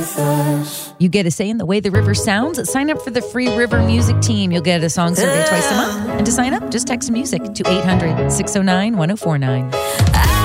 with us. You get a say in the way the river sounds. Sign up for the free River Music Team. You'll get a song survey twice a month. And to sign up, just text music to 800-609-1049.